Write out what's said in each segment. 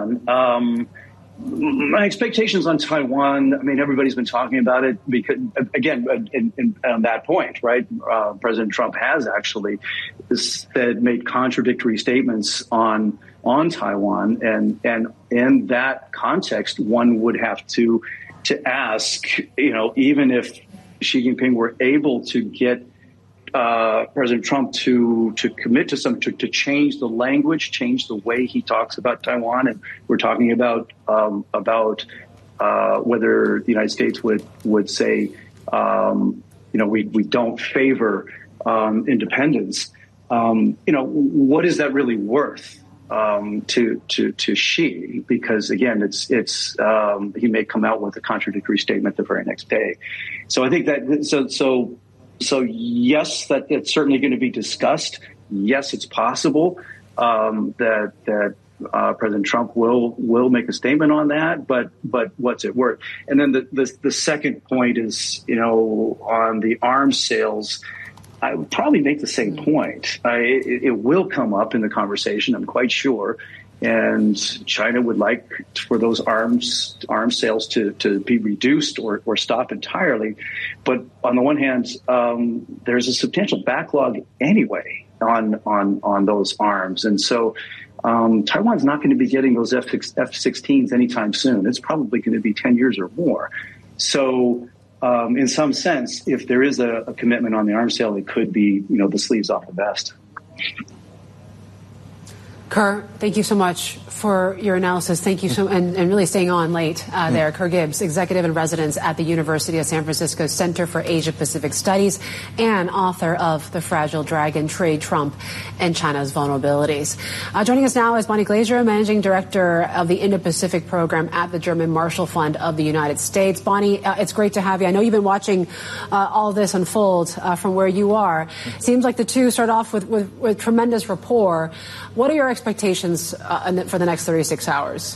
Taiwan. My expectations on Taiwan, I mean, everybody's been talking about it because, again, on that point, right? President Trump has actually made contradictory statements on Taiwan. And in that context, one would have to ask, even if Xi Jinping were able to get President Trump to commit to change the language, change the way he talks about Taiwan, and we're talking about whether the United States would say, we don't favor independence. What is that really worth to Xi? Because again, it's he may come out with a contradictory statement the very next day. So I think that So yes, that it's certainly going to be discussed. Yes, it's possible that President Trump will make a statement on that. But what's it worth? And then the second point is, on the arms sales, I would probably make the same point. It will come up in the conversation, I'm quite sure. And China would like for those arms sales to be reduced or stop entirely. But on the one hand, there's a substantial backlog anyway on those arms. And so Taiwan's not going to be getting those F-16s anytime soon. It's probably going to be 10 years or more. So in some sense, if there is a commitment on the arms sale, it could be, the sleeves off the vest. Kerr, thank you so much for your analysis. Thank you so and really staying on late there. Kerr Gibbs, executive in residence at the University of San Francisco Center for Asia Pacific Studies and author of The Fragile Dragon, Trade, Trump, and China's Vulnerabilities. Joining us now is Bonnie Glaser, managing director of the Indo-Pacific program at the German Marshall Fund of the United States. Bonnie, it's great to have you. I know you've been watching all this unfold from where you are. Seems like the two start off with tremendous rapport. What are your expectations for the next 36 hours?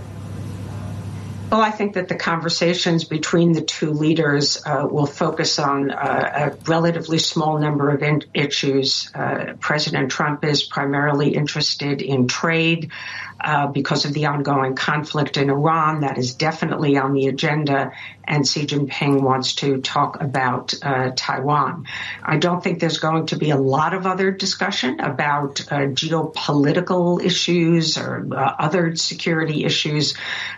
Well, I think that the conversations between the two leaders will focus on a relatively small number of issues. President Trump is primarily interested in trade because of the ongoing conflict in Iran. That is definitely on the agenda. And Xi Jinping wants to talk about Taiwan. I don't think there's going to be a lot of other discussion about geopolitical issues or other security issues.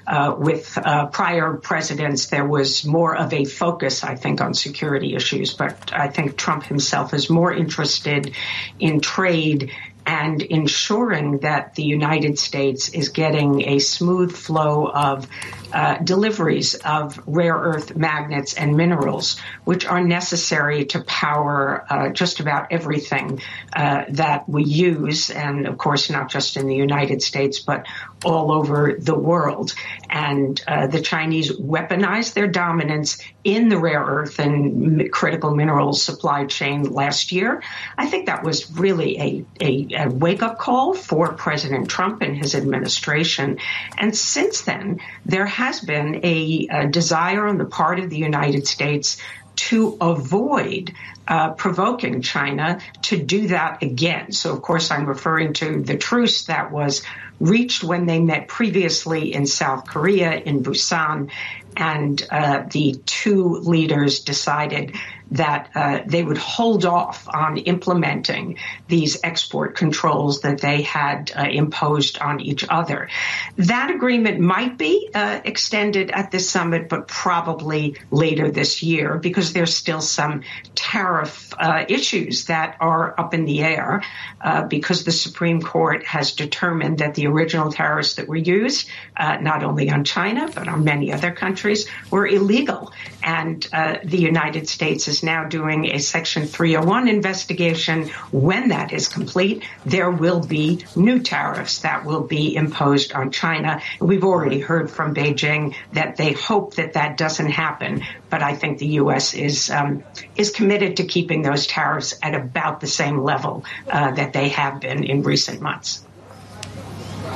With prior presidents, there was more of a focus, I think, on security issues. But I think Trump himself is more interested in trade and ensuring that the United States is getting a smooth flow of deliveries of rare earth magnets and minerals, which are necessary to power just about everything that we use, and of course not just in the United States, but all over the world. And the Chinese weaponized their dominance in the rare earth and critical minerals supply chain last year. I think that was really a wake-up call for President Trump and his administration. And since then, there has been a desire on the part of the United States to avoid provoking China to do that again. So, of course, I'm referring to the truce that was reached when they met previously in South Korea, in Busan, and the two leaders decided that they would hold off on implementing these export controls that they had imposed on each other. That agreement might be extended at this summit, but probably later this year, because there's still some tariff issues that are up in the air, because the Supreme Court has determined that the original tariffs that were used, not only on China, but on many other countries, were illegal. And the United States is now doing a Section 301 investigation. When that is complete, there will be new tariffs that will be imposed on China. We've already heard from Beijing that they hope that that doesn't happen. But I think the U.S. is committed to keeping those tariffs at about the same level that they have been in recent months.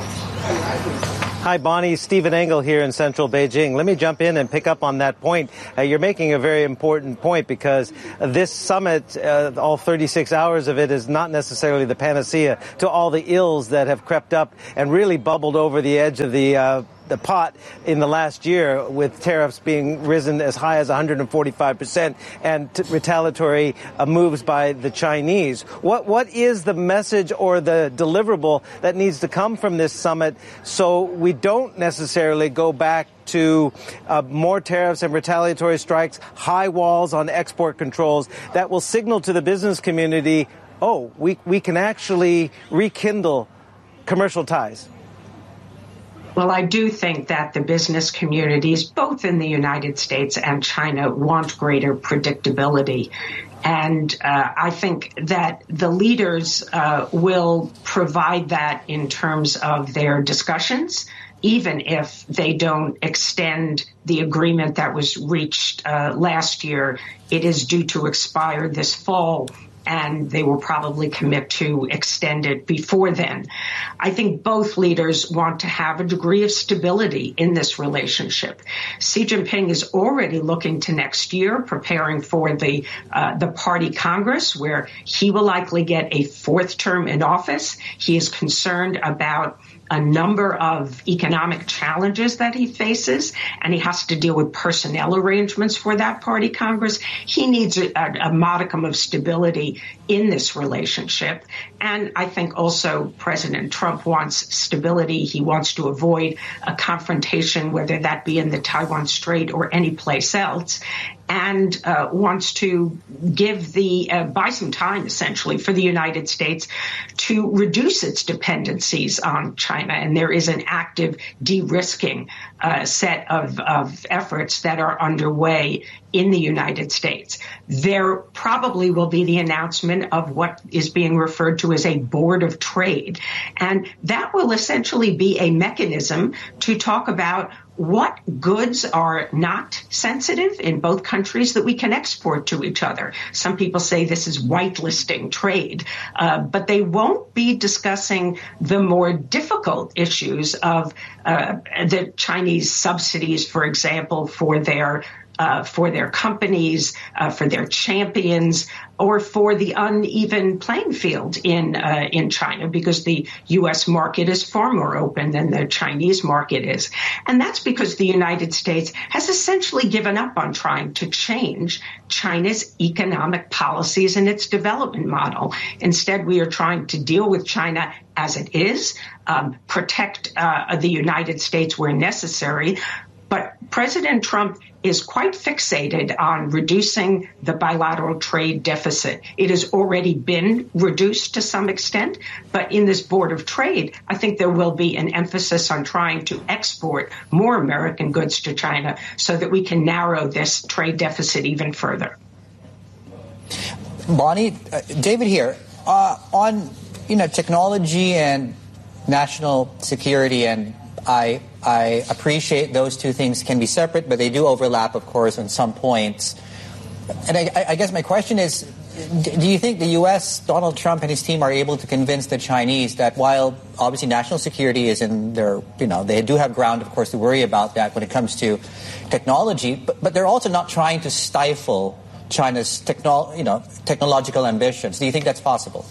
Hi, Bonnie. Stephen Engel here in central Beijing. Let me jump in and pick up on that point. You're making a very important point because this summit, all 36 hours of it, is not necessarily the panacea to all the ills that have crept up and really bubbled over the edge of the pot in the last year, with tariffs being risen as high as 145% and retaliatory moves by the Chinese. What is the message or the deliverable that needs to come from this summit so we don't necessarily go back to more tariffs and retaliatory strikes, high walls on export controls that will signal to the business community, oh, we can actually rekindle commercial ties? Well, I do think that the business communities, both in the United States and China, want greater predictability. And I think that the leaders will provide that in terms of their discussions, even if they don't extend the agreement that was reached last year. It is due to expire this fall, and they will probably commit to extend it before then. I think both leaders want to have a degree of stability in this relationship. Xi Jinping is already looking to next year, preparing for the Party Congress, where he will likely get a fourth term in office. He is concerned about a number of economic challenges that he faces, and he has to deal with personnel arrangements for that Party Congress. He needs a modicum of stability in this relationship. And I think also President Trump wants stability. He wants to avoid a confrontation, whether that be in the Taiwan Strait or any place else, and wants to buy some time, essentially, for the United States to reduce its dependencies on China. And there is an active de-risking set of efforts that are underway in the United States. There probably will be the announcement of what is being referred to as a board of trade. And that will essentially be a mechanism to talk about what goods are not sensitive in both countries that we can export to each other. Some people say this is whitelisting trade, but they won't be discussing the more difficult issues of the Chinese subsidies, for example, for their companies, for their champions, or for the uneven playing field in China, because the U.S. market is far more open than the Chinese market is. And that's because the United States has essentially given up on trying to change China's economic policies and its development model. Instead, we are trying to deal with China as it is, protect the United States where necessary. But President Trump is quite fixated on reducing the bilateral trade deficit. It has already been reduced to some extent, but in this Board of Trade, I think there will be an emphasis on trying to export more American goods to China so that we can narrow this trade deficit even further. Bonnie, David here. On technology and national security, and I appreciate those two things can be separate, but they do overlap, of course, on some points. And I guess my question is, do you think the U.S., Donald Trump and his team are able to convince the Chinese that while obviously national security is in their, they do have ground, of course, to worry about that when it comes to technology, but they're also not trying to stifle China's technological ambitions? Do you think that's possible?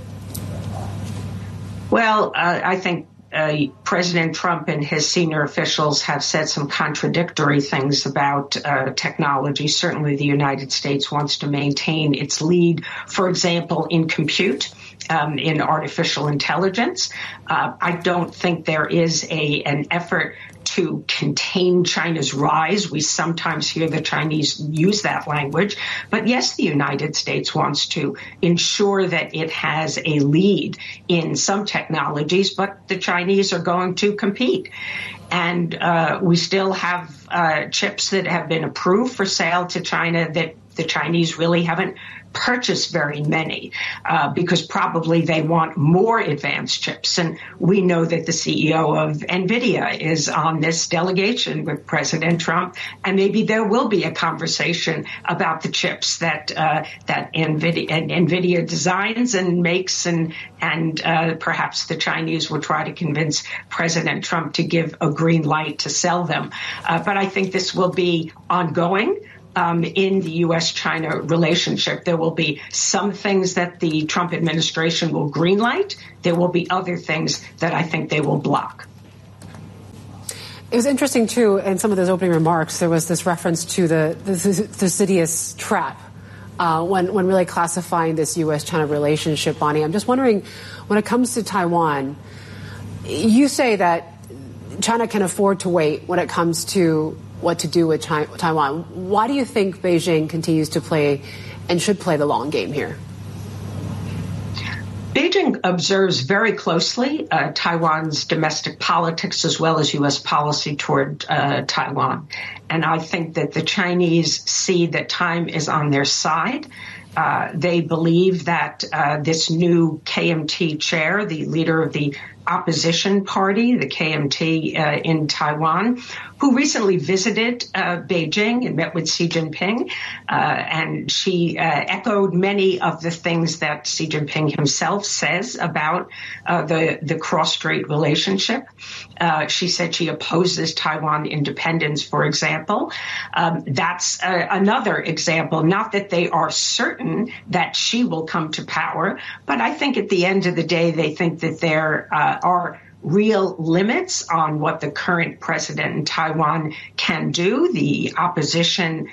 Well, I think President Trump and his senior officials have said some contradictory things about technology. Certainly, the United States wants to maintain its lead, for example, in compute, in artificial intelligence. I don't think there is an effort to contain China's rise. We sometimes hear the Chinese use that language. But yes, the United States wants to ensure that it has a lead in some technologies, but the Chinese are going to compete. And we still have chips that have been approved for sale to China that the Chinese really haven't purchased very many because probably they want more advanced chips. And we know that the CEO of NVIDIA is on this delegation with President Trump, and maybe there will be a conversation about the chips that NVIDIA designs and makes, and perhaps the Chinese will try to convince President Trump to give a green light to sell them. But I think this will be ongoing. In the U.S.-China relationship, there will be some things that the Trump administration will greenlight. There will be other things that I think they will block. It was interesting, too, in some of those opening remarks, there was this reference to the Thucydides trap when really classifying this U.S.-China relationship, Bonnie. I'm just wondering, when it comes to Taiwan, you say that China can afford to wait when it comes to what to do with Taiwan. Why do you think Beijing continues to play and should play the long game here? Beijing observes very closely Taiwan's domestic politics as well as U.S. policy toward Taiwan. And I think that the Chinese see that time is on their side. They believe that this new KMT chair, the leader of the opposition party, the KMT in Taiwan, who recently visited Beijing and met with Xi Jinping, and she echoed many of the things that Xi Jinping himself says about the cross-strait relationship. She said she opposes Taiwan independence, for example. That's another example, not that they are certain that she will come to power, but I think at the end of the day, they think that there are real limits on what the current president in Taiwan can do. The opposition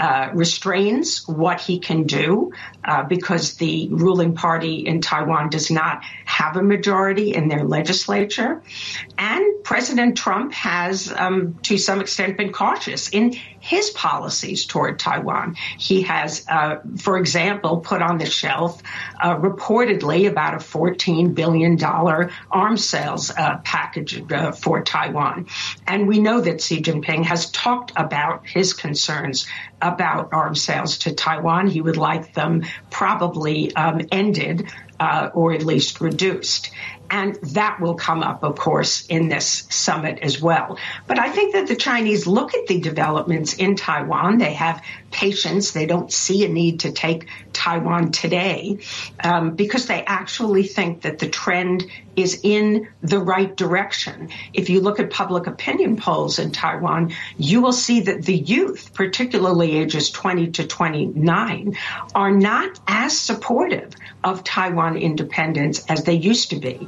restrains what he can do because the ruling party in Taiwan does not have a majority in their legislature. And President Trump has, to some extent, been cautious in his policies toward Taiwan. He has, for example, put on the shelf reportedly about a $14 billion arms sales package for Taiwan. And we know that Xi Jinping has talked about his concerns about arms sales to Taiwan. He would like them probably ended or at least reduced. And that will come up, of course, in this summit as well. But I think that the Chinese look at the developments in Taiwan. They have patience. They don't see a need to take Taiwan today because they actually think that the trend is in the right direction. If you look at public opinion polls in Taiwan, you will see that the youth, particularly ages 20 to 29, are not as supportive of Taiwan independence as they used to be.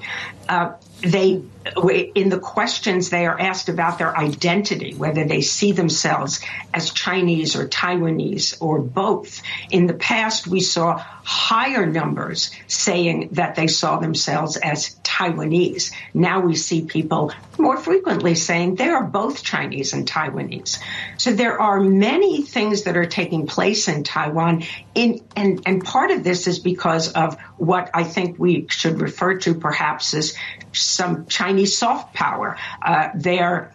In the questions they are asked about their identity, whether they see themselves as Chinese or Taiwanese or both. In the past, we saw higher numbers saying that they saw themselves as Taiwanese. Now we see people more frequently saying they are both Chinese and Taiwanese. So there are many things that are taking place in Taiwan, and part of this is because of what I think we should refer to perhaps as some Chinese soft power. Their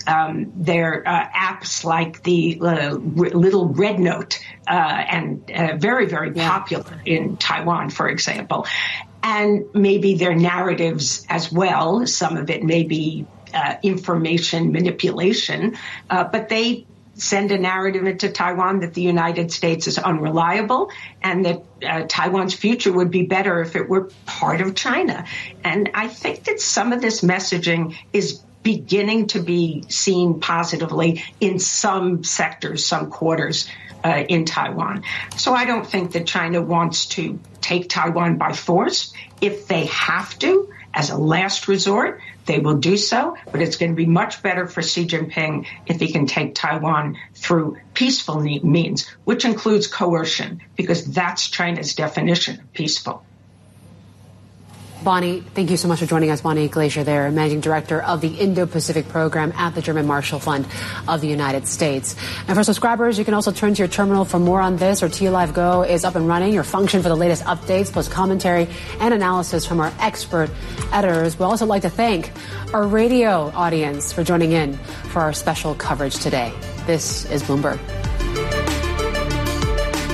apps like the Little Red Note and very, very popular in Taiwan, for example. And maybe their narratives as well. Some of it may be information manipulation, but they send a narrative into Taiwan that the United States is unreliable and that Taiwan's future would be better if it were part of China. And I think that some of this messaging is beginning to be seen positively in some sectors, some quarters in Taiwan. So I don't think that China wants to take Taiwan by force. If they have to, as a last resort, they will do so, but it's going to be much better for Xi Jinping if he can take Taiwan through peaceful means, which includes coercion, because that's China's definition of peaceful. Bonnie, thank you so much for joining us. Bonnie Glaser there, Managing Director of the Indo-Pacific Program at the German Marshall Fund of the United States. And for subscribers, you can also turn to your terminal for more on this. Our TLive Go is up and running, your function for the latest updates, plus commentary and analysis from our expert editors. We'd also like to thank our radio audience for joining in for our special coverage today. This is Bloomberg.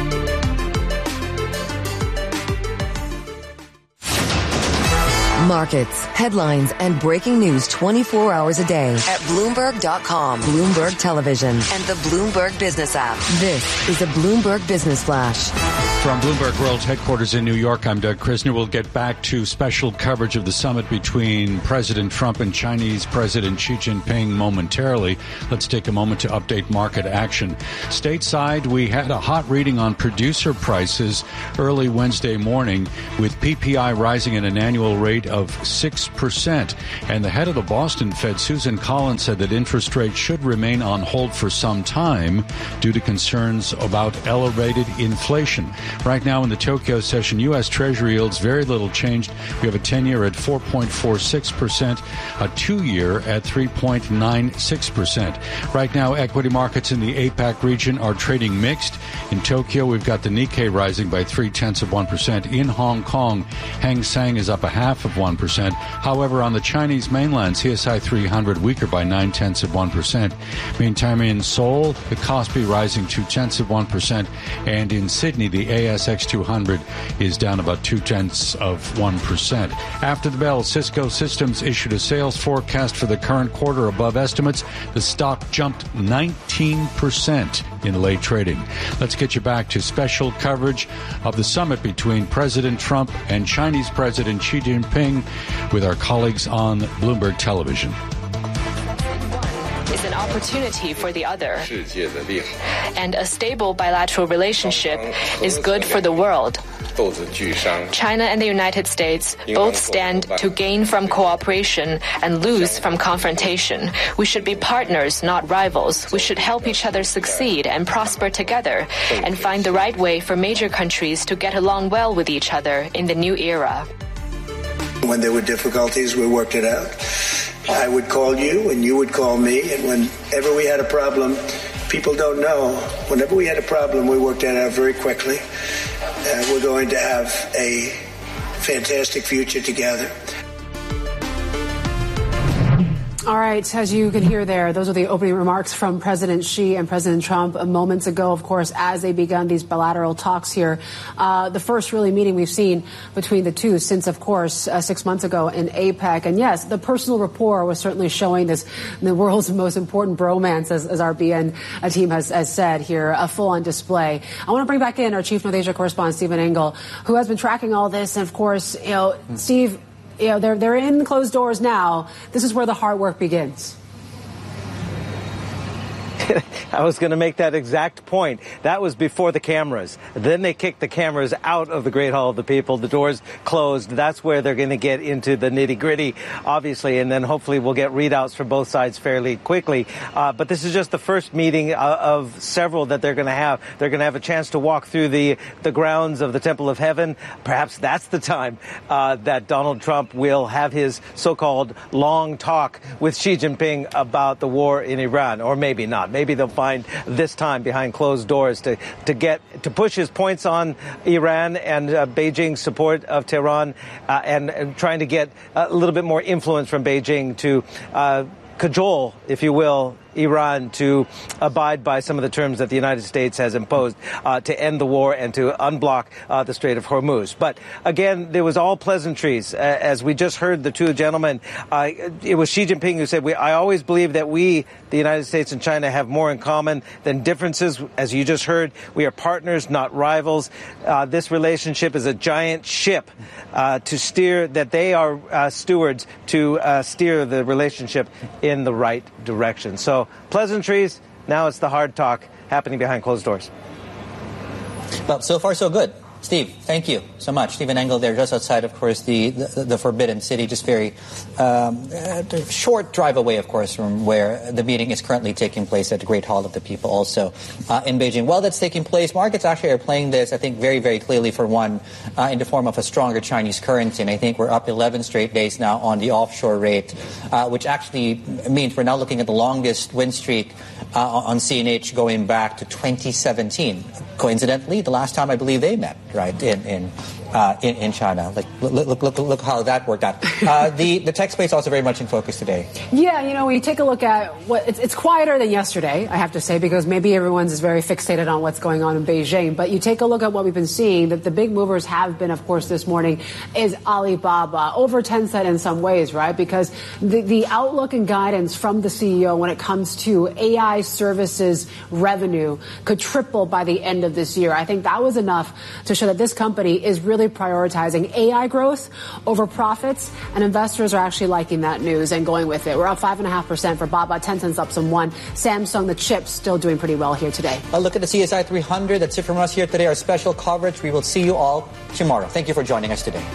Markets, headlines, and breaking news 24 hours a day at Bloomberg.com, Bloomberg Television, and the Bloomberg Business app. This is a Bloomberg Business Flash. From Bloomberg World Headquarters in New York, I'm Doug Krisner. We'll get back to special coverage of the summit between President Trump and Chinese President Xi Jinping momentarily. Let's take a moment to update market action. Stateside, we had a hot reading on producer prices early Wednesday morning, with PPI rising at an annual rate of 6%. And the head of the Boston Fed, Susan Collins, said that interest rates should remain on hold for some time due to concerns about elevated inflation. Right now in the Tokyo session, U.S. Treasury yields very little changed. We have a 10-year at 4.46%, a 2-year at 3.96%. Right now, equity markets in the APAC region are trading mixed. In Tokyo, we've got the Nikkei rising by 0.3%. In Hong Kong, Hang Seng is up 0.5%. However, on the Chinese mainland, CSI 300 weaker by 0.9%. Meantime, in Seoul, the Kospi rising 0.2%. And in Sydney, the ASX 200 is down about 0.2%. After the bell, Cisco Systems issued a sales forecast for the current quarter above estimates. The stock jumped 19% in late trading. Let's get you back to special coverage of the summit between President Trump and Chinese President Xi Jinping with our colleagues on Bloomberg Television. Is an opportunity for the other. And a stable bilateral relationship is good for the world. China and the United States both stand to gain from cooperation and lose from confrontation. We should be partners, not rivals. We should help each other succeed and prosper together and find the right way for major countries to get along well with each other in the new era. When there were difficulties, we worked it out. I would call you and you would call me, and whenever we had a problem, people don't know, whenever we had a problem, we worked that out very quickly. We're going to have a fantastic future together. All right, as you can hear there, those are the opening remarks from President Xi and President Trump moments ago, of course, as they begun these bilateral talks here. The first really meeting we've seen between the two since, of course, 6 months ago in APEC. And yes, the personal rapport was certainly showing this, the world's most important bromance, as our BN team has said here, a full-on display. I want to bring back in our Chief North Asia correspondent, Stephen Engel, who has been tracking all this. And, of course, Steve, they're in closed doors now. This is where the hard work begins. I was going to make that exact point. That was before the cameras. Then they kicked the cameras out of the Great Hall of the People. The doors closed. That's where they're going to get into the nitty-gritty, obviously, and then hopefully we'll get readouts from both sides fairly quickly. But this is just the first meeting of several that they're going to have. They're going to have a chance to walk through the grounds of the Temple of Heaven. Perhaps that's the time that Donald Trump will have his so-called long talk with Xi Jinping about the war in Iran, or maybe not. Maybe they'll find this time behind closed doors to push his points on Iran and Beijing's support of Tehran and trying to get a little bit more influence from Beijing to cajole, if you will, Iran to abide by some of the terms that the United States has imposed to end the war and to unblock the Strait of Hormuz. But again, there was all pleasantries. As we just heard the two gentlemen, it was Xi Jinping who said, I always believe that we, the United States and China, have more in common than differences. As you just heard, we are partners, not rivals. This relationship is a giant ship to steer, that they are stewards to steer the relationship in the right direction. So pleasantries, now it's the hard talk happening behind closed doors. Well, so far so good. Steve, thank you so much. Stephen Engel there, just outside, of course, the Forbidden City, just very short drive away, of course, from where the meeting is currently taking place at the Great Hall of the People, also in Beijing. While that's taking place, markets actually are playing this, I think, very, very clearly for one, in the form of a stronger Chinese currency. And I think we're up 11 straight days now on the offshore rate, which actually means we're now looking at the longest win streak on CNH going back to 2017. Coincidentally, the last time I believe they met, right, in in China. Like, look how that worked out. The tech space also very much in focus today. Yeah, when you take a look at it's quieter than yesterday, I have to say, because maybe everyone's very fixated on what's going on in Beijing. But you take a look at what we've been seeing, that the big movers have been, of course, this morning is Alibaba, over Tencent in some ways, right? Because the outlook and guidance from the CEO when it comes to AI services revenue could triple by the end of this year. I think that was enough to show that this company is really prioritizing AI growth over profits, and investors are actually liking that news and going with it. We're up 5.5% for Baba. Tencent's up some 1%. Samsung, the chips, still doing pretty well here today. A look at the CSI 300. That's it from us here today. Our special coverage. We will see you all tomorrow. Thank you for joining us today.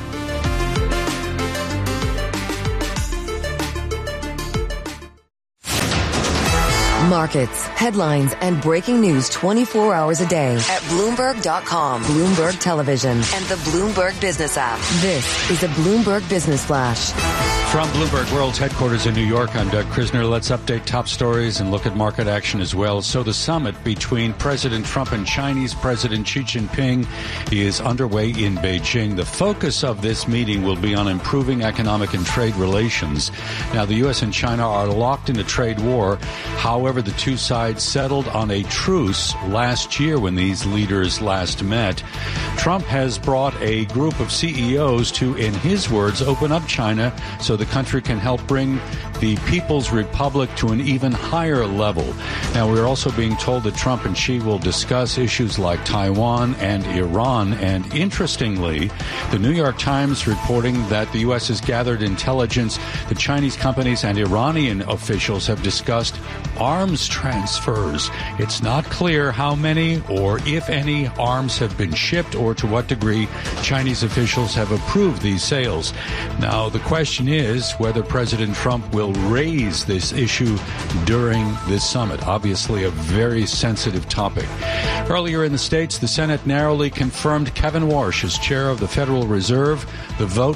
Markets, headlines, and breaking news 24 hours a day at Bloomberg.com, Bloomberg Television, and the Bloomberg Business app. This is a Bloomberg Business Flash. From Bloomberg World's headquarters in New York, I'm Doug Krisner. Let's update top stories and look at market action as well. So the summit between President Trump and Chinese President Xi Jinping is underway in Beijing. The focus of this meeting will be on improving economic and trade relations. Now, the U.S. and China are locked in a trade war. However, the two sides settled on a truce last year when these leaders last met. Trump has brought a group of CEOs to, in his words, open up China so the country can help bring the People's Republic to an even higher level. Now, we're also being told that Trump and Xi will discuss issues like Taiwan and Iran. And interestingly, the New York Times reporting that the U.S. has gathered intelligence that Chinese companies and Iranian officials have discussed arms transfers. It's not clear how many or if any arms have been shipped or to what degree Chinese officials have approved these sales. Now, the question is whether President Trump will raise this issue during this summit. Obviously, a very sensitive topic. Earlier in the States, the Senate narrowly confirmed Kevin Warsh as chair of the Federal Reserve. The vote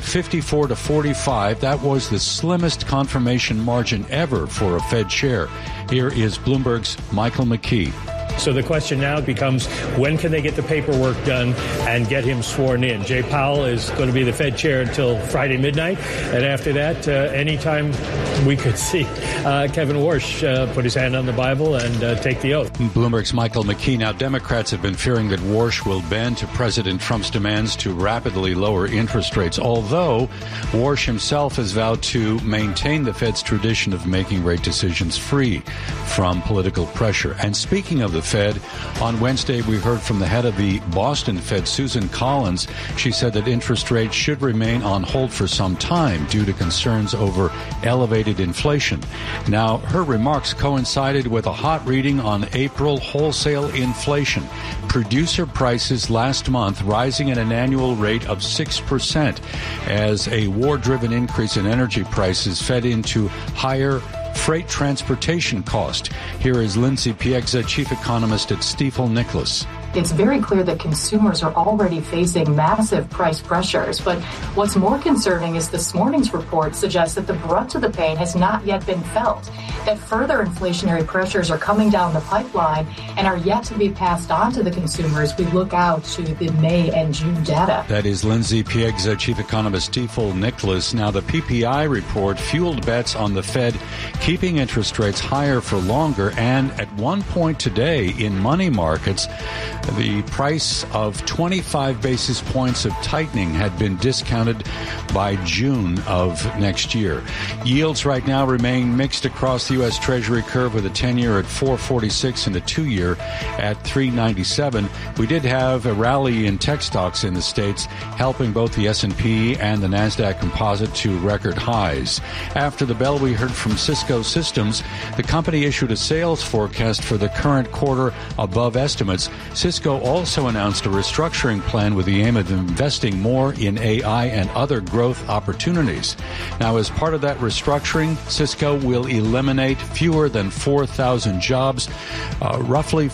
54-45. That was the slimmest confirmation margin ever for a Fed chair. Here is Bloomberg's Michael McKee. So the question now becomes, when can they get the paperwork done and get him sworn in? Jay Powell is going to be the Fed chair until Friday midnight. And after that, anytime we could see Kevin Warsh put his hand on the Bible and take the oath. Bloomberg's Michael McKee. Now, Democrats have been fearing that Warsh will bend to President Trump's demands to rapidly lower interest rates, although Warsh himself has vowed to maintain the Fed's tradition of making rate decisions free from political pressure. And speaking of the Fed, on Wednesday we heard from the head of the Boston Fed, Susan Collins. She said that interest rates should remain on hold for some time due to concerns over elevated inflation. Now, her remarks coincided with a hot reading on April wholesale inflation. Producer prices last month rising at an annual rate of 6% as a war-driven increase in energy prices fed into higher freight transportation cost. Here is Lindsay Piegza, chief economist at Stifel Nicolaus. It's very clear that consumers are already facing massive price pressures. But what's more concerning is this morning's report suggests that the brunt of the pain has not yet been felt, that further inflationary pressures are coming down the pipeline and are yet to be passed on to the consumers. We look out to the May and June data. That is Lindsay Piegza, chief economist, Stifel Nicolaus. Now, the PPI report fueled bets on the Fed keeping interest rates higher for longer. And at one point today in money markets, the price of 25 basis points of tightening had been discounted by June of next year. Yields right now remain mixed across the U.S. Treasury curve, with a 10-year at 4.46 and a 2-year at 3.97. We did have a rally in tech stocks in the States, helping both the S&P and the NASDAQ composite to record highs. After the bell, we heard from Cisco Systems. The company issued a sales forecast for the current quarter above estimates. Cisco also announced a restructuring plan with the aim of investing more in AI and other growth opportunities. Now, as part of that restructuring, Cisco will eliminate fewer than 4,000 jobs, roughly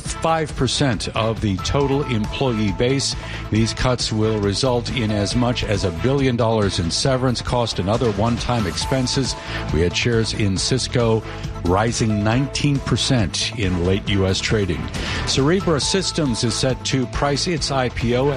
5% of the total employee base. These cuts will result in as much as $1 billion in severance cost and other one-time expenses. We had shares in Cisco rising 19% in late U.S. trading. Cerebra Systems is set to price its IPO at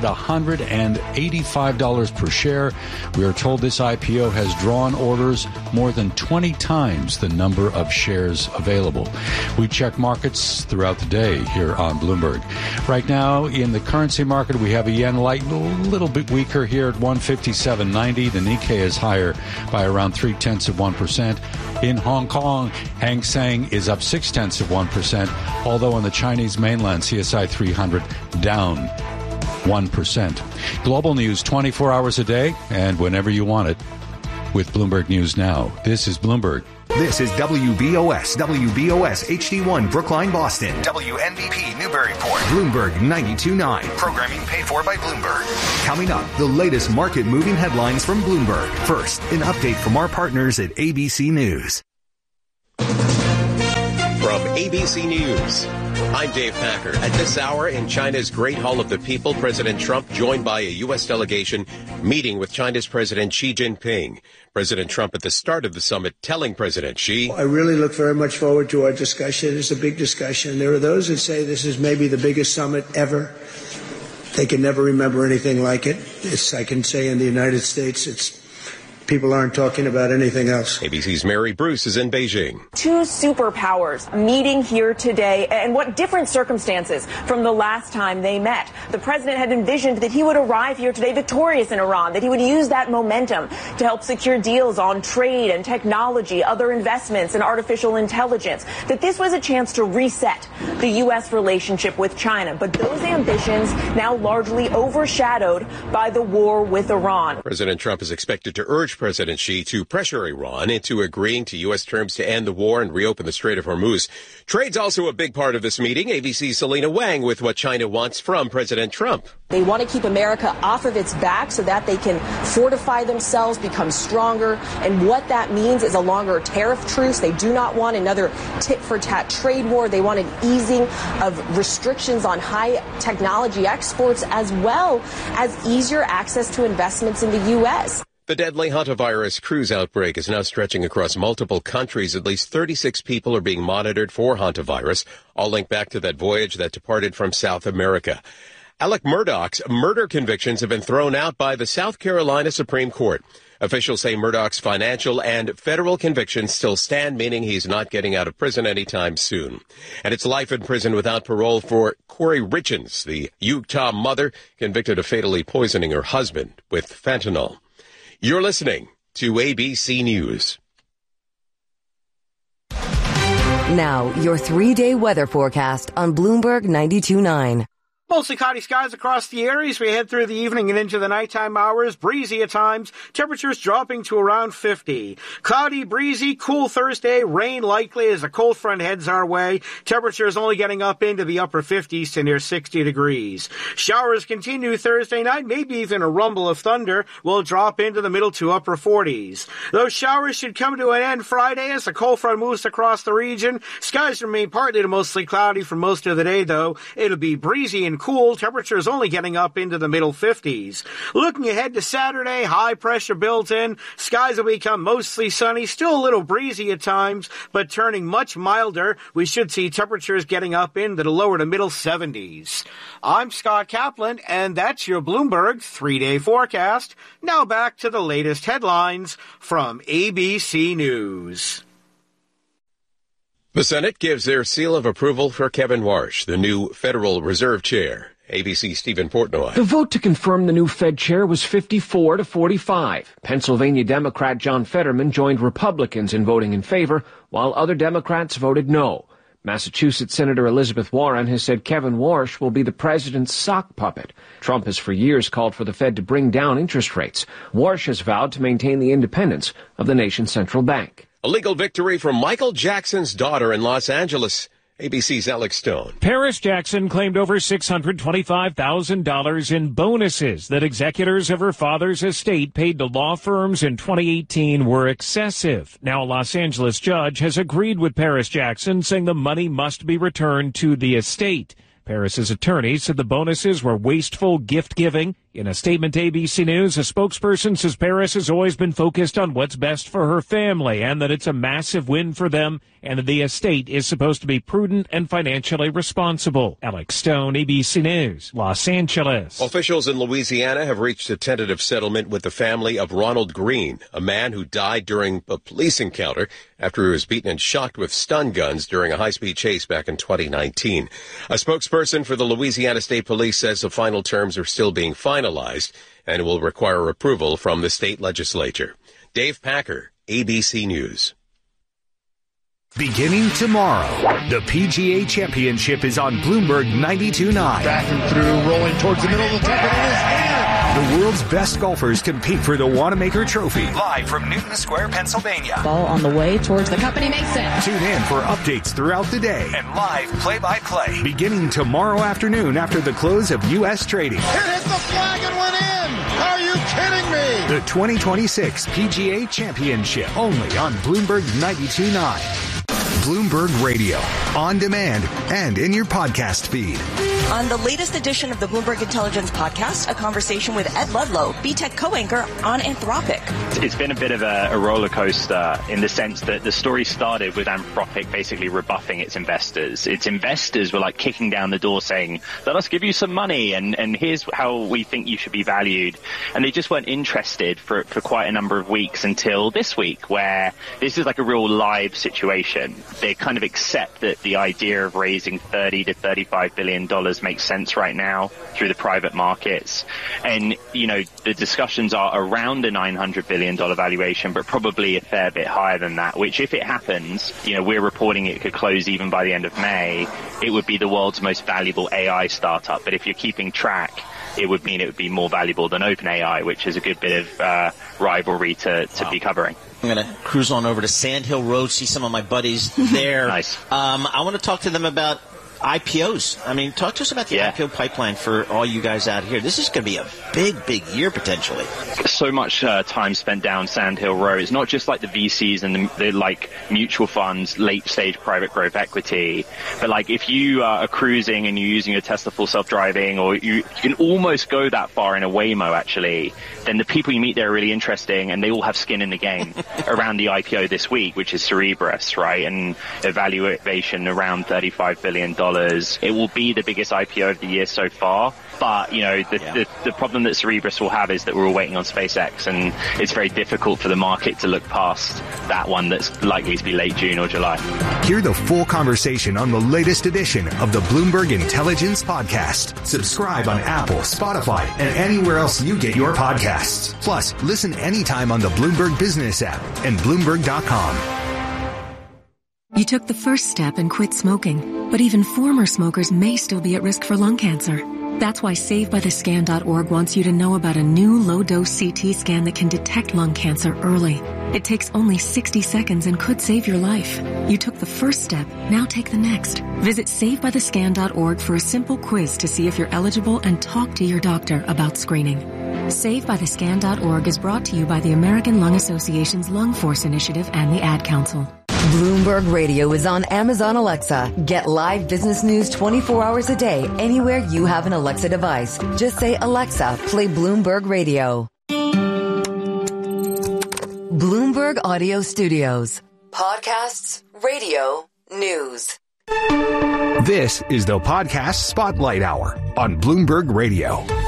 $185 per share. We are told this IPO has drawn orders more than 20 times the number of shares available. We check markets throughout the day here on Bloomberg. Right now, in the currency market, we have a yen light, a little bit weaker here at 157.90. The Nikkei is higher by around 0.3%. In Hong Kong, Hang Seng is up 0.6%, although on the Chinese mainland, CSI 300 down 1%. Global news 24 hours a day and whenever you want it with Bloomberg News Now. This is Bloomberg. This is WBOS HD1 Brookline, Boston. WNBP Newburyport. Bloomberg 92.9. Programming paid for by Bloomberg. Coming up, the latest market-moving headlines from Bloomberg. First, an update from our partners at ABC News. From ABC News, I'm Dave Packer. At this hour in China's Great Hall of the People, President Trump joined by a U.S. delegation meeting with China's President Xi Jinping. President Trump at the start of the summit telling President Xi, I really look very much forward to our discussion. It's a big discussion. There are those that say this is maybe the biggest summit ever. They can never remember anything like it. I can say in the United States, people aren't talking about anything else. ABC's Mary Bruce is in Beijing. Two superpowers meeting here today, and what different circumstances from the last time they met. The president had envisioned that he would arrive here today victorious in Iran, that he would use that momentum to help secure deals on trade and technology, other investments and artificial intelligence, that this was a chance to reset the U.S. relationship with China. But those ambitions now largely overshadowed by the war with Iran. President Trump is expected to urge President Xi to pressure Iran into agreeing to U.S. terms to end the war and reopen the Strait of Hormuz. Trade's also a big part of this meeting. ABC's Selena Wang with what China wants from President Trump. They want to keep America off of its back so that they can fortify themselves, become stronger. And what that means is a longer tariff truce. They do not want another tit-for-tat trade war. They want an easing of restrictions on high technology exports, as well as easier access to investments in the U.S. The deadly hantavirus cruise outbreak is now stretching across multiple countries. At least 36 people are being monitored for hantavirus, all linked back to that voyage that departed from South America. Alec Murdaugh's murder convictions have been thrown out by the South Carolina Supreme Court. Officials say Murdaugh's financial and federal convictions still stand, meaning he's not getting out of prison anytime soon. And it's life in prison without parole for Corey Richins, the Utah mother convicted of fatally poisoning her husband with fentanyl. You're listening to ABC News. Now, your 3-day weather forecast on Bloomberg 92.9. Mostly cloudy skies across the area as we head through the evening and into the nighttime hours. Breezy at times. Temperatures dropping to around 50. Cloudy, breezy, cool Thursday. Rain likely as a cold front heads our way. Temperatures only getting up into the upper 50s to near 60 degrees. Showers continue Thursday night. Maybe even a rumble of thunder will drop into the middle to upper 40s. Those showers should come to an end Friday as the cold front moves across the region. Skies remain partly to mostly cloudy for most of the day, though. It'll be breezy and cool, temperatures only getting up into the middle 50s. Looking ahead to Saturday, high pressure built in. Skies will become mostly sunny, still a little breezy at times, but turning much milder. We should see temperatures getting up into the lower to middle 70s. I'm Scott Kaplan, and that's your Bloomberg 3-day forecast. Now back to the latest headlines from ABC News. The Senate gives their seal of approval for Kevin Warsh, the new Federal Reserve Chair. ABC's Stephen Portnoy. The vote to confirm the new Fed chair was 54-45. Pennsylvania Democrat John Fetterman joined Republicans in voting in favor, while other Democrats voted no. Massachusetts Senator Elizabeth Warren has said Kevin Warsh will be the president's sock puppet. Trump has for years called for the Fed to bring down interest rates. Warsh has vowed to maintain the independence of the nation's central bank. A legal victory for Michael Jackson's daughter in Los Angeles. ABC's Alex Stone. Paris Jackson claimed over $625,000 in bonuses that executors of her father's estate paid to law firms in 2018 were excessive. Now a Los Angeles judge has agreed with Paris Jackson, saying the money must be returned to the estate. Paris's attorney said the bonuses were wasteful gift-giving, In a statement to ABC News, a spokesperson says Paris has always been focused on what's best for her family and that it's a massive win for them and that the estate is supposed to be prudent and financially responsible. Alex Stone, ABC News, Los Angeles. Officials in Louisiana have reached a tentative settlement with the family of Ronald Green, a man who died during a police encounter after he was beaten and shot with stun guns during a high-speed chase back in 2019. A spokesperson for the Louisiana State Police says the final terms are still being finalized and will require approval from the state legislature. Dave Packer, ABC News. Beginning tomorrow, the PGA Championship is on Bloomberg 92.9. Back and through, rolling towards the middle of the temple. It is in. The world's best golfers compete for the Wanamaker Trophy. Live from Newton Square, Pennsylvania. Ball on the way towards the company makes it. Tune in for updates throughout the day and live play-by-play. Beginning tomorrow afternoon after the close of U.S. trading. It hit the flag and went in. Are you kidding me? The 2026 PGA Championship, only on Bloomberg 92.9. Bloomberg Radio, on demand and in your podcast feed. On the latest edition of the Bloomberg Intelligence Podcast, a conversation with Ed Ludlow, BTEC co-anchor on Anthropic. It's been a bit of a roller coaster in the sense that the story started with Anthropic basically rebuffing its investors. Its investors were like kicking down the door saying, let us give you some money and here's how we think you should be valued. And they just weren't interested for quite a number of weeks until this week, where this is like a real live situation. They kind of accept that the idea of raising $30 to $35 billion makes sense right now through the private markets. And, you know, the discussions are around a $900 billion valuation, but probably a fair bit higher than that, which if it happens, you know, we're reporting it could close even by the end of May. It would be the world's most valuable AI startup. But if you're keeping track, it would mean it would be more valuable than OpenAI, which is a good bit of rivalry to be covering. I'm going to cruise on over to Sand Hill Road, see some of my buddies there. Nice. I want to talk to them about IPOs. I mean, talk to us about the IPO pipeline for all you guys out here. This is going to be a big year potentially. So much time spent down Sand Hill Road. It's not just like the VCs and the like mutual funds, late stage private growth equity, but like if you are cruising and you're using your Tesla full self-driving, or you can almost go that far in a Waymo actually, then the people you meet there are really interesting and they all have skin in the game around the IPO this week, which is Cerebras, right? And evaluation around $35 billion. It will be the biggest IPO of the year so far. But, you know, the problem that Cerebras will have is that we're all waiting on SpaceX, and it's very difficult for the market to look past that one that's likely to be late June or July. Hear the full conversation on the latest edition of the Bloomberg Intelligence Podcast. Subscribe on Apple, Spotify, and anywhere else you get your podcasts. Plus, listen anytime on the Bloomberg Business app and Bloomberg.com. You took the first step and quit smoking, but even former smokers may still be at risk for lung cancer. That's why SaveByTheScan.org wants you to know about a new low-dose CT scan that can detect lung cancer early. It takes only 60 seconds and could save your life. You took the first step, now take the next. Visit SaveByTheScan.org for a simple quiz to see if you're eligible and talk to your doctor about screening. SaveByTheScan.org is brought to you by the American Lung Association's Lung Force Initiative and the Ad Council. Bloomberg Radio is on Amazon Alexa. Get live business news 24 hours a day anywhere you have an Alexa device. Just say, Alexa, play Bloomberg Radio. Bloomberg Audio Studios. Podcasts, radio, news. This is the Podcast Spotlight Hour on Bloomberg Radio.